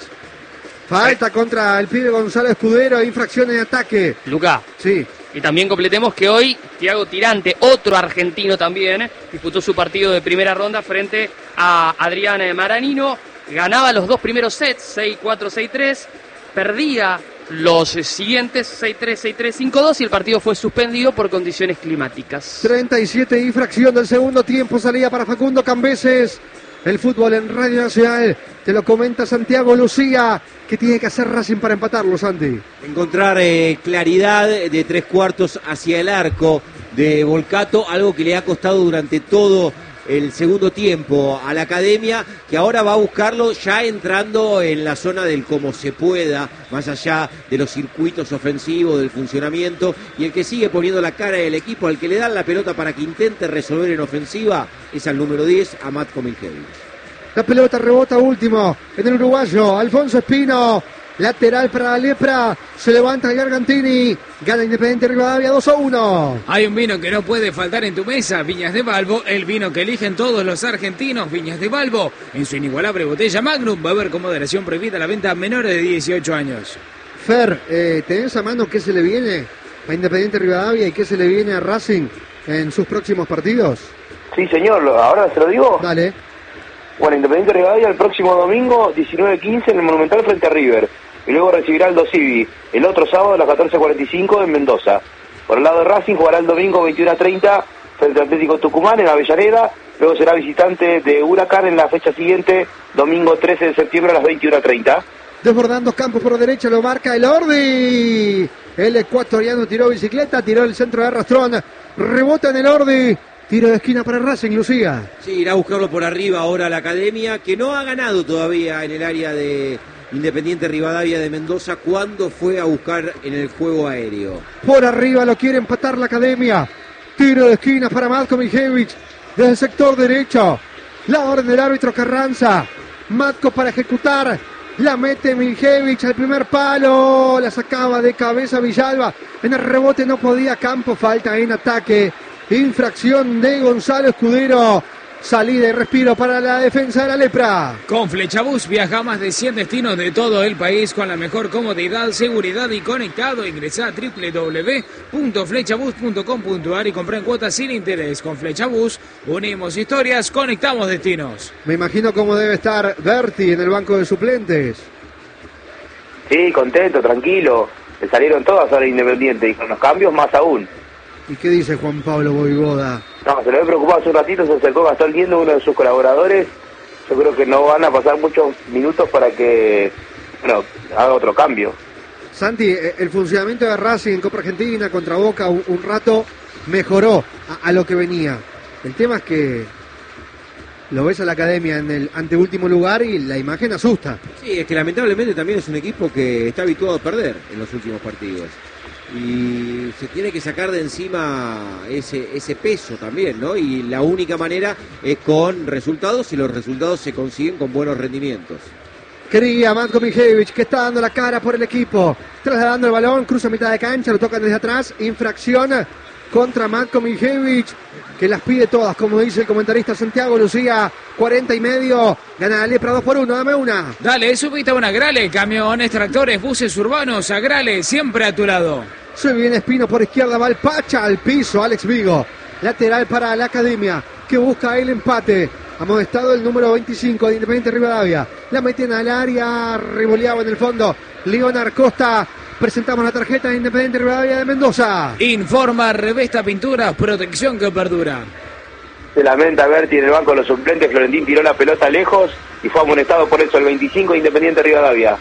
Falta contra el pibe Gonzalo Escudero, infracción en ataque. Luca. Sí. Y también completemos que hoy Thiago Tirante, otro argentino también, disputó su partido de primera ronda frente a Adrián Maranino. Ganaba los dos primeros sets, seis cuatro, seis tres. Perdía los siguientes, seis tres, seis tres, cinco dos. Y el partido fue suspendido por condiciones climáticas. treinta y siete infracción del segundo tiempo, salida para Facundo Cambeses. El fútbol en Radio Nacional, te lo comenta Santiago Lucía. ¿Qué tiene que hacer Racing para empatarlo, Santi? Encontrar eh, claridad de tres cuartos hacia el arco de Volcato, algo que le ha costado durante todo el segundo tiempo a la academia, que ahora va a buscarlo ya entrando en la zona del cómo se pueda, más allá de los circuitos ofensivos, del funcionamiento, y el que sigue poniendo la cara del equipo, al que le dan la pelota para que intente resolver en ofensiva, es al número diez, Amat Komiljevic. La pelota rebota último en el uruguayo, Alfonso Espino. Lateral para la lepra, se levanta el Gargantini, gana Independiente Rivadavia dos a uno. Hay un vino que no puede faltar en tu mesa, Viñas de Balbo, el vino que eligen todos los argentinos, Viñas de Balbo, en su inigualable botella Magnum, va a haber con moderación prohibida la venta a menores de dieciocho años. Fer, eh, ¿tenés a mano qué se le viene a Independiente Rivadavia y qué se le viene a Racing en sus próximos partidos? Sí, señor, lo- ahora se lo digo. Dale. Bueno, Independiente Rivadavia el próximo domingo, diecinueve quince, en el Monumental frente a River. Y luego recibirá el Dosivi el otro sábado a las catorce cuarenta y cinco en Mendoza. Por el lado de Racing jugará el domingo veintiuno a treinta frente al Atlético Tucumán en Avellaneda. Luego será visitante de Huracán en la fecha siguiente, domingo trece de septiembre a las veintiuno a treinta. Desbordando Campos por derecha, lo marca el Ordi. El ecuatoriano tiró bicicleta, tiró el centro de arrastrón. Rebota en el Ordi. Tiro de esquina para Racing, Lucía. Sí, irá a buscarlo por arriba ahora la academia, que no ha ganado todavía en el área de Independiente Rivadavia de Mendoza cuando fue a buscar en el juego aéreo. Por arriba lo quiere empatar la academia. Tiro de esquina para Matko Miljevic desde el sector derecho. La orden del árbitro Carranza. Matko para ejecutar. La mete Miljevic al primer palo. La sacaba de cabeza Villalba. En el rebote no podía Campo. Falta en ataque. Infracción de Gonzalo Escudero. Salida y respiro para la defensa de la lepra. Con Flechabús viaja a más de cien destinos de todo el país con la mejor comodidad, seguridad y conectado. Ingresá a doble u doble u doble u punto flechabús punto com punto a r y comprá en cuotas sin interés. Con Flechabús unimos historias, conectamos destinos. Me imagino cómo debe estar Berti en el banco de suplentes. Sí, contento, tranquilo. Le salieron todas ahora Independiente y con los cambios más aún. ¿Y qué dice Juan Pablo Voivoda? No, se lo había preocupado hace un ratito, se acercó Gastón Liendo, uno de sus colaboradores. Yo creo que no van a pasar muchos minutos para que, bueno, haga otro cambio. Santi, eh, el funcionamiento de Racing en Copa Argentina contra Boca un, un rato mejoró a, a lo que venía. El tema es que lo ves a la academia en el anteúltimo lugar y la imagen asusta. Sí, es que lamentablemente también es un equipo que está habituado a perder en los últimos partidos. Y se tiene que sacar de encima ese, ese peso también, ¿no? Y la única manera es con resultados y los resultados se consiguen con buenos rendimientos. Quería Matko Miljevic, que está dando la cara por el equipo, trasladando el balón, cruza mitad de cancha, lo tocan desde atrás, infracción contra Matko Miljevic, que las pide todas, como dice el comentarista Santiago Lucía. Cuarenta y medio, gana la lepra dos por uno, dame una. Dale, subite a una Grale, camiones, tractores, buses urbanos, a Grale, siempre a tu lado. Se viene Espino por izquierda, va el Pacha al piso, Alex Vigo. Lateral para la academia, que busca el empate. Amonestado el número veinticinco de Independiente Rivadavia. La meten al área, revoleaba en el fondo Leonard Costa. Presentamos la tarjeta de Independiente Rivadavia de Mendoza. Informa Revesta Pinturas, protección que perdura. Se lamenta Berti en el banco de los suplentes, Florentín tiró la pelota lejos y fue amonestado por eso el veinticinco de Independiente Rivadavia.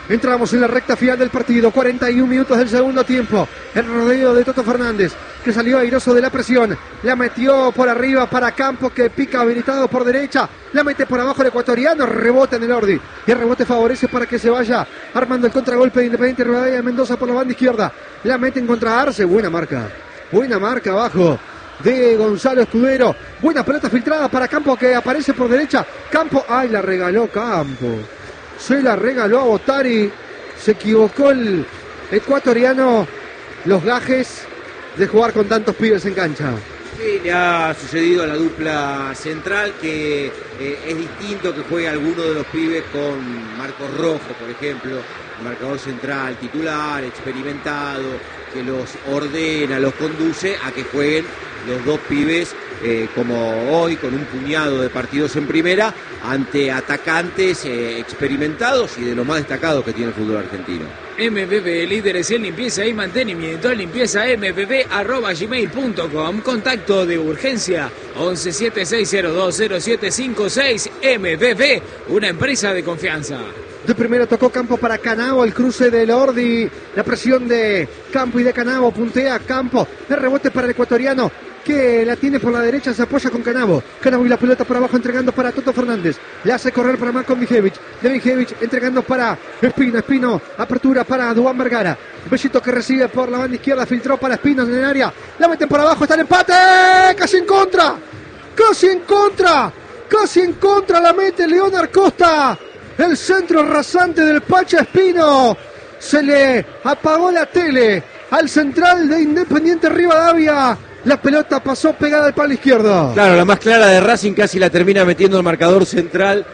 Entramos en la recta final del partido, cuarenta y un minutos del segundo tiempo. El rodeo de Toto Fernández, que salió airoso de la presión. La metió por arriba para Campos, que pica habilitado por derecha. La mete por abajo el ecuatoriano, rebota en el Ordi. Y el rebote favorece para que se vaya armando el contragolpe de Independiente Rivadavia de Mendoza por la banda izquierda. La mete en contra Arce, buena marca. Buena marca abajo de Gonzalo Escudero. Buena pelota filtrada para Campos, que aparece por derecha. Campos, ay, la regaló Campos. Se la regaló a Botari. Se equivocó el ecuatoriano. Los gajes de jugar con tantos pibes en cancha. Sí, le ha sucedido a la dupla central que eh, es distinto que juegue alguno de los pibes con Marcos Rojo, por ejemplo, marcador central, titular, experimentado, que los ordena, los conduce, a que jueguen los dos pibes eh, como hoy, con un puñado de partidos en primera, ante atacantes eh, experimentados y de los más destacados que tiene el fútbol argentino. M B B, líderes en limpieza y mantenimiento. Limpieza m b b arroba gmail punto com. Contacto de urgencia once siete seis cero dos cero siete cinco seis. M B B, una empresa de confianza. De primero tocó Campo para Canavo, el cruce del Ordi, la presión de Campo y de Canavo, puntea Campo, el rebote para el ecuatoriano, que la tiene por la derecha, se apoya con Canavo. Canavo y la pelota por abajo entregando para Toto Fernández. Le hace correr para Marco Mijevich. De Mijevich entregando para Espino. Espino, apertura para Duván Vergara. Bellito que recibe por la banda izquierda, filtró para Espino en el área. La meten por abajo, está el empate. Casi en contra. Casi en contra. Casi en contra la mete Leonard Costa. El centro rasante del Pacha Espino. Se le apagó la tele al central de Independiente Rivadavia. La pelota pasó pegada al palo izquierdo. Claro, la más clara de Racing casi la termina metiendo el marcador central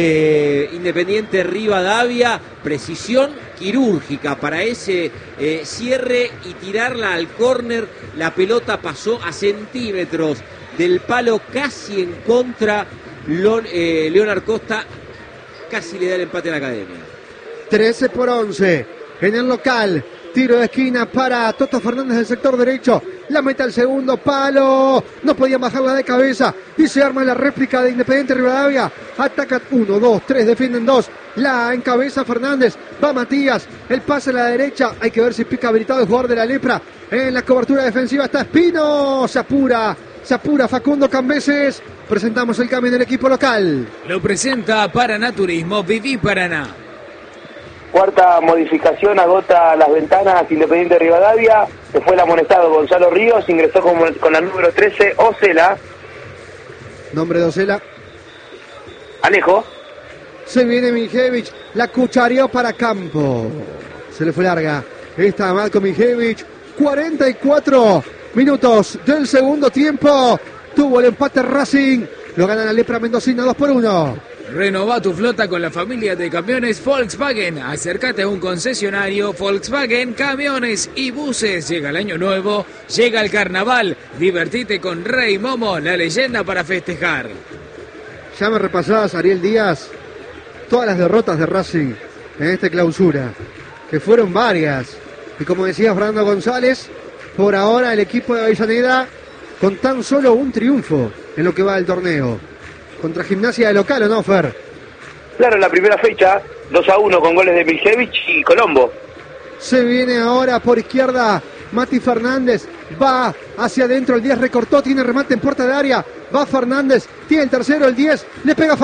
de Independiente Rivadavia. Precisión quirúrgica para ese eh, cierre y tirarla al córner. La pelota pasó a centímetros del palo, casi en contra. Lon, eh, Leonard Costa casi le da el empate a la Academia. trece por once en el local. Tiro de esquina para Toto Fernández del sector derecho. La mete al segundo palo. No podía bajarla de cabeza. Y se arma la réplica de Independiente Rivadavia. Ataca uno, dos, tres, defienden dos. La encabeza Fernández. Va Matías. El pase a la derecha. Hay que ver si pica habilitado el jugador de la Lepra. En la cobertura defensiva está Espino. Se apura. Se apura Facundo Cambeses. Presentamos el cambio del equipo local. Lo presenta Paraná Turismo. Viví Paraná. Cuarta modificación, agota las ventanas Independiente Rivadavia. Se fue el amonestado Gonzalo Ríos, ingresó con, con la número trece, Ocela. Nombre de Ocela. Alejo. Se viene Mijevich, la cuchareó para Campo. Se le fue larga. Está Marco Mijevich. cuarenta y cuatro minutos del segundo tiempo. Tuvo el empate Racing. Lo gana la Lepra Mendocina dos por uno. Renova tu flota con la familia de camiones Volkswagen. Acércate a un concesionario Volkswagen, camiones y buses. Llega el año nuevo, llega el carnaval. Divertite con Rey Momo, la leyenda para festejar. Ya me repasabas, Ariel Díaz, todas las derrotas de Racing en esta clausura, que fueron varias. Y como decía Fernando González, por ahora el equipo de Avellaneda con tan solo un triunfo en lo que va del torneo. Contra Gimnasia de local, ¿o no, Fer? Claro, en la primera fecha, dos a uno con goles de Mijevich y Colombo. Se viene ahora por izquierda Mati Fernández. Va hacia adentro, el diez recortó, tiene remate en puerta de área. Va Fernández, tiene el tercero, el diez. Le pega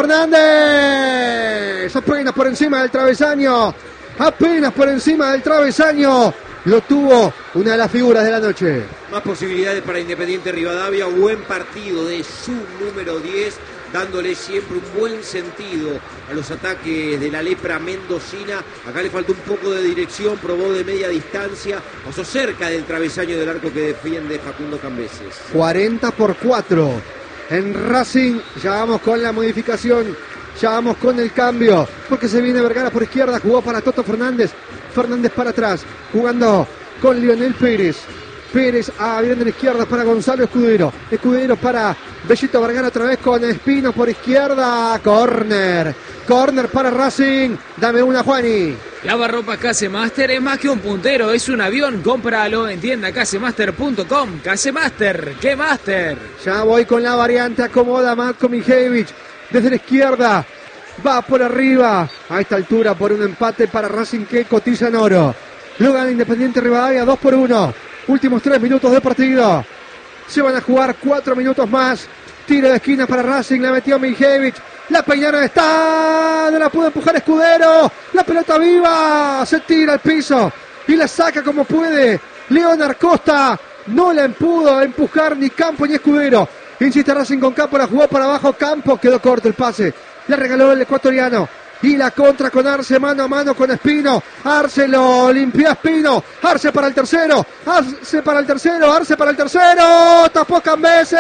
Fernández. Apenas por encima del travesaño. Apenas por encima del travesaño. Lo tuvo una de las figuras de la noche. Más posibilidades para Independiente Rivadavia. Buen partido de su número diez, dándole siempre un buen sentido a los ataques de la Lepra mendocina. Acá le faltó un poco de dirección, probó de media distancia, pasó cerca del travesaño del arco que defiende Facundo Cambeses. cuarenta por cuatro en Racing. Ya vamos con la modificación, ya vamos con el cambio, porque se viene Vergara por izquierda, jugó para Toto Fernández. Fernández para atrás, jugando con Lionel Pérez. Pérez abriendo la izquierda para Gonzalo Escudero. Escudero para Bellito Vergara otra vez con Espino por izquierda. Corner. Corner para Racing. Dame una, Juani. Lavarropas Casemaster es más que un puntero, es un avión. Cómpralo en tienda casemaster punto com. Casemaster, ¿qué master? Ya voy con la variante. Acomoda Marco Mijevich. Desde la izquierda. va por arriba a esta altura por un empate para Racing que cotiza en oro. Lo gana Independiente Rivadavia dos por uno. Últimos tres minutos de partido. Se van a jugar cuatro minutos más. Tiro de esquina para Racing, la metió Mijevich. La peinaron, está, no la pudo empujar Escudero. La pelota viva, se tira al piso y la saca como puede. Leonard Costa no la pudo empujar ni Campo ni Escudero. Insiste Racing con Campo, la jugó para abajo. Campo, quedó corto el pase. Le regaló el ecuatoriano. Y la contra con Arce, mano a mano con Espino. Arce lo limpió a Espino. Arce para el tercero. Arce para el tercero. Arce para el tercero. Tapó Cambese.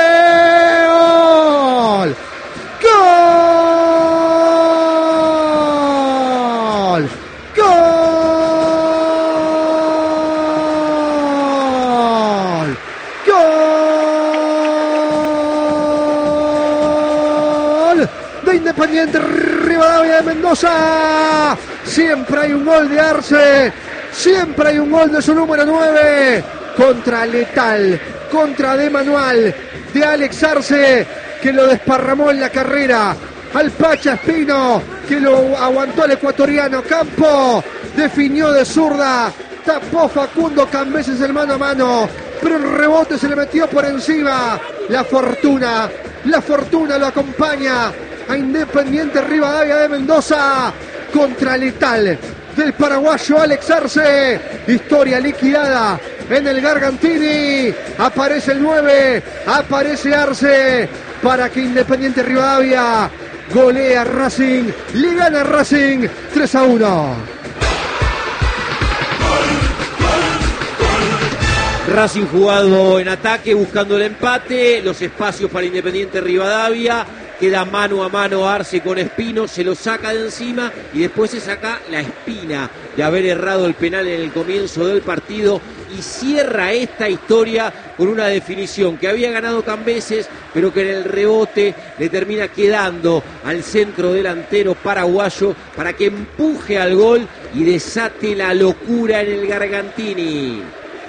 ¡Gol! ¡Gol! ¡Gol! ¡Gol! De Independiente Rivadavia de Mendoza. Siempre hay un gol de Arce. Siempre hay un gol de su número nueve. Contra Letal. Contra de Manual. De Alex Arce, que lo desparramó en la carrera. Al Pacha Espino, que lo aguantó el ecuatoriano. Campo definió de zurda. Tapó Facundo Cambeses el mano a mano. Pero el rebote se le metió por encima. La fortuna. La fortuna lo acompaña a Independiente Rivadavia de Mendoza contra Letal del paraguayo Alex Arce. Historia liquidada en el Gargantini. Aparece el nueve, aparece Arce para que Independiente Rivadavia golea a Racing, le gana a Racing tres a uno. Racing jugado en ataque, buscando el empate, los espacios para Independiente Rivadavia, queda mano a mano Arce con Espino, se lo saca de encima y después se saca la espina de haber errado el penal en el comienzo del partido y cierra esta historia con una definición que había ganado Cambeses, pero que en el rebote le termina quedando al centro delantero paraguayo para que empuje al gol y desate la locura en el Gargantini.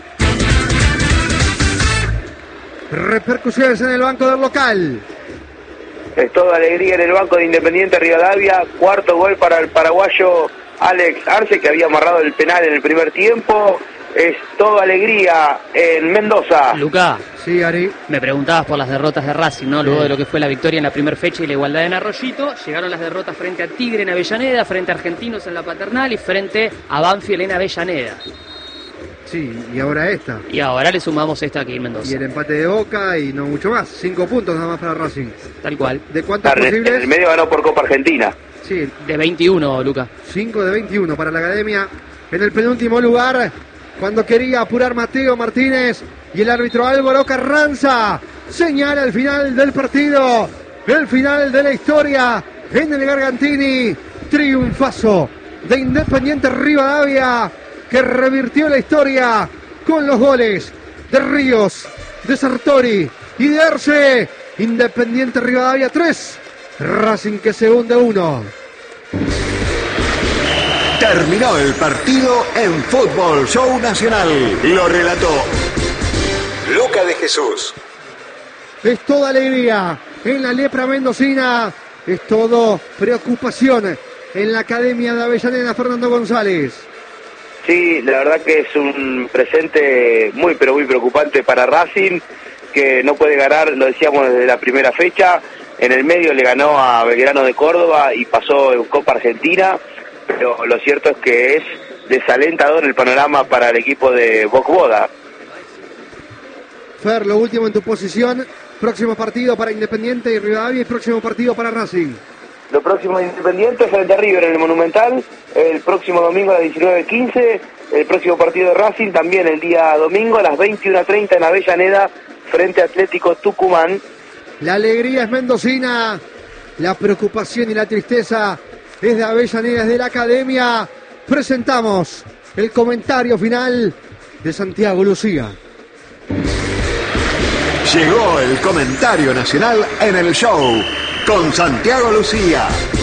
Repercusiones en el banco del local. Es toda alegría en el banco de Independiente Rivadavia. Cuarto gol para el paraguayo Alex Arce, que había amarrado el penal en el primer tiempo. Es toda alegría en Mendoza. Luca, sí, Ari. me preguntabas por las derrotas de Racing, ¿no? Luego de lo que fue la victoria en la primera fecha y la igualdad en Arroyito, llegaron las derrotas frente a Tigre en Avellaneda, frente a Argentinos en la Paternal y frente a Banfield en Avellaneda. Sí, y ahora esta. Y ahora le sumamos esta aquí en Mendoza. Y el empate de Boca y no mucho más. Cinco puntos nada más para Racing. Tal cual. ¿De cuántos En posibles? el medio ganó por Copa Argentina. Sí, De veintiuno, Luca. cinco de veintiuno para la Academia. En el penúltimo lugar, cuando quería apurar Mateo Martínez y el árbitro Álvaro Carranza señala el final del partido, el final de la historia en el Gargantini. Triunfazo de Independiente Rivadavia, que revirtió la historia con los goles de Ríos, de Sartori y de Arce. Independiente Rivadavia tres, Racing que se hunde uno. Terminó el partido en Fútbol Show Nacional. Lo relató Luca de Jesús. Es toda alegría en la lepra mendocina, es todo preocupación en la Academia de Avellaneda. Fernando González. Sí, la verdad que es un presente muy pero muy preocupante para Racing, que no puede ganar, lo decíamos desde la primera fecha. En el medio le ganó a Belgrano de Córdoba y pasó en Copa Argentina, pero lo cierto es que es desalentador el panorama para el equipo de Bocboda. Fer, lo último en tu posición. Próximo partido para Independiente y Rivadavia y próximo partido para Racing. Lo próximo de Independiente frente a River en el Monumental, el próximo domingo a las diecinueve quince. El próximo partido de Racing también el día domingo a las veintiuna treinta en Avellaneda frente a Atlético Tucumán. La alegría es mendocina, la preocupación y la tristeza es de Avellaneda, es de la Academia. Presentamos el comentario final de Santiago Lucía. Llegó el comentario nacional en el show con Santiago Lucía.